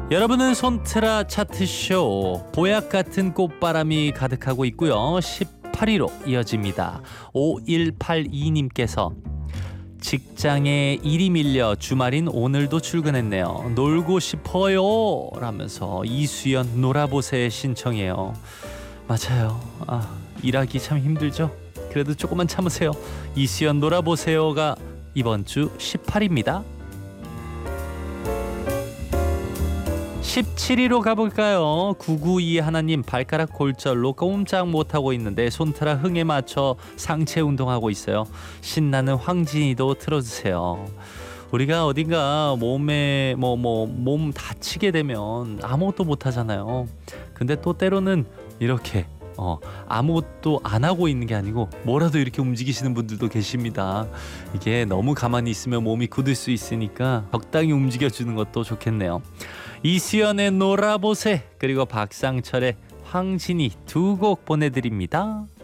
여러분은 손트라 차트쇼 보약 같은 꽃바람이 가득하고 있고요. 18위로 이어집니다. 5182님께서 직장에 일이 밀려 주말인 오늘도 출근했네요. 놀고 싶어요 라면서 이수연 놀아보세 신청해요. 맞아요. 일하기 참 힘들죠. 그래도 조금만 참으세요. 이수연 놀아보세요가 이번 주 18위입니다. 17위로 가볼까요? 992 하나님 발가락 골절로 꼼짝 못하고 있는데 손트라 흥에 맞춰 상체 운동하고 있어요. 신나는 황진이도 틀어주세요. 우리가 어딘가 몸에 몸 다치게 되면 아무것도 못하잖아요. 근데 또 때로는 이렇게 아무것도 안 하고 있는 게 아니고 뭐라도 이렇게 움직이시는 분들도 계십니다. 이게 너무 가만히 있으면 몸이 굳을 수 있으니까 적당히 움직여주는 것도 좋겠네요. 이수연의 놀아보세 그리고 박상철의 황진이 두 곡 보내드립니다.